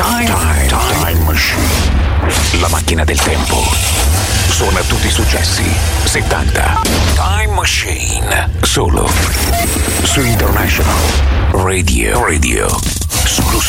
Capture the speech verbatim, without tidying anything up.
Time, time, time Machine. La macchina del tempo. Suona tutti i successi settanta. Time Machine. Solo su International Radio. Radio. Solo